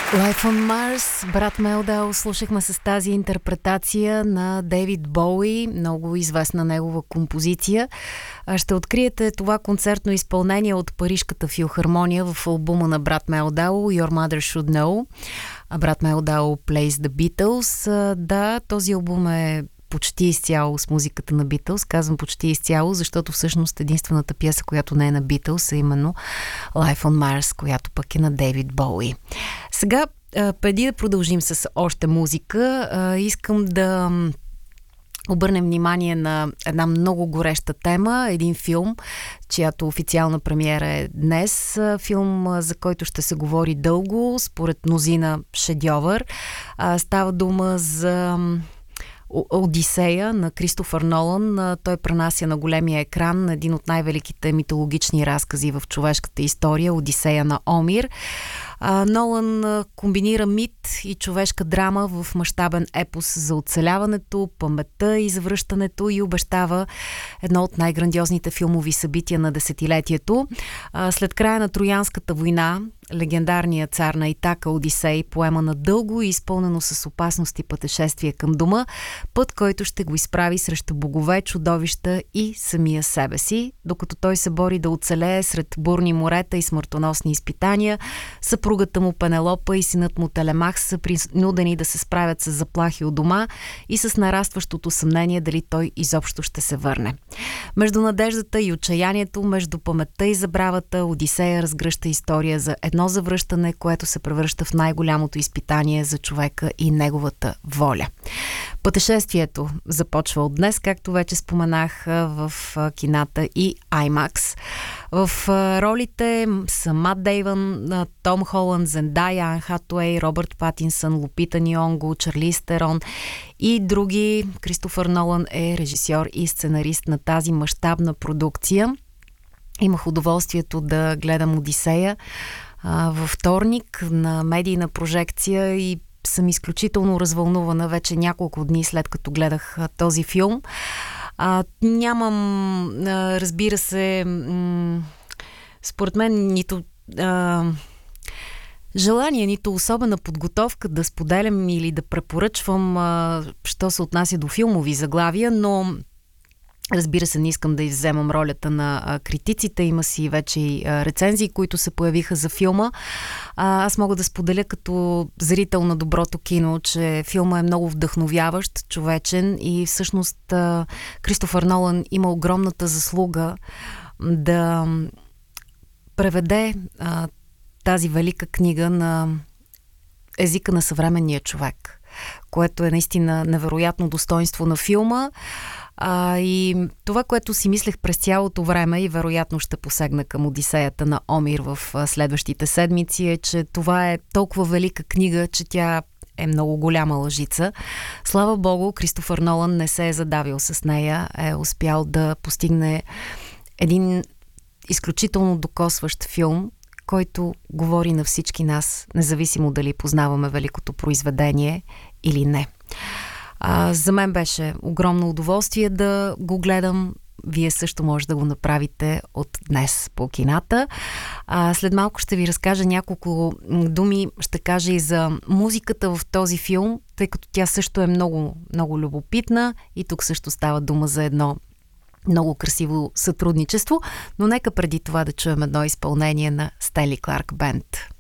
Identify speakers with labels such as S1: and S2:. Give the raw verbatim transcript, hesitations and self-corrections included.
S1: Life on Mars, брат Мелдал, слушахме с тази интерпретация на Дейвид Боуи, много известна негова композиция. Ще откриете това концертно изпълнение от Парижката филхармония в албума на брат Мелдал Your Mother Should Know. Брат Мелдал Plays the Beatles. Да, този албум е почти изцяло с музиката на Beatles. Казвам почти изцяло, защото всъщност единствената пиеса, която не е на Beatles, е именно Life on Mars, която пък е на Дейвид Боуи. Сега, преди да продължим с още музика, искам да обърнем внимание на една много гореща тема, един филм, чиято официална премиера е днес. Филм, за който ще се говори дълго, според мнозина шедьовър. Става дума за Одисея на Кристофър Нолан. Той пренася на големия екран един от най-великите митологични разкази в човешката история, Одисея на Омир. Нолан комбинира мит и човешка драма в мащабен епос за оцеляването, паметта и завръщането и обещава едно от най-грандиозните филмови събития на десетилетието. След края на Троянската война, легендарният цар на Итака Одисей поема на дълго и изпълнено с опасности пътешествие към дома, път, който ще го изправи срещу богове, чудовища и самия себе си. Докато той се бори да оцелее сред бурни морета и смъртоносни изпитания, съпругата му Пенелопа и синът му Телемах са принудени да се справят с заплахи у дома и с нарастващото съмнение дали той изобщо ще се върне. Между надеждата и отчаянието, между паметта и забравата, Одисея разгръща история за едно завръщане, което се превръща в най-голямото изпитание за човека и неговата воля. Пътешествието започва от днес, както вече споменах, в кината и IMAX. В ролите са Мат Дейвън, Том Холанд, Зендая, Ан Хатуей, Робърт Патинсън, Лупита Нионго, Чарлиз Терон и други. Кристофър Нолан е режисьор и сценарист на тази мащабна продукция. Имах удоволствието да гледам Одисея а, във вторник на медийна прожекция и съм изключително развълнувана вече няколко дни след като гледах а, този филм. А, нямам, а, разбира се, м- според мен нито а, желание, нито особена подготовка да споделям или да препоръчвам, а, що се отнася до филмови заглавия, но разбира се, не искам да изземам ролята на а, критиците. Има си вече и а, рецензии, които се появиха за филма. А, аз мога да споделя като зрител на доброто кино, че филма е много вдъхновяващ, човечен и всъщност а, Кристофър Нолан има огромната заслуга да преведе а, тази велика книга на езика на съвременния човек, което е наистина невероятно достоинство на филма. А, и това, което си мислех през цялото време и вероятно ще посегна към Одисеята на Омир в а, следващите седмици, е, че това е толкова велика книга, че тя е много голяма лъжица. Слава Богу, Кристофър Нолан не се е задавил с нея, е успял да постигне един изключително докосващ филм, който говори на всички нас, независимо дали познаваме великото произведение или не. А, за мен беше огромно удоволствие да го гледам. Вие също може да го направите от днес по кината. А, след малко ще ви разкажа няколко думи, ще кажа и за музиката в този филм, тъй като тя също е много, много любопитна и тук също става дума за едно много красиво сътрудничество, но нека преди това да чуем едно изпълнение на Стенли Кларк Бенд.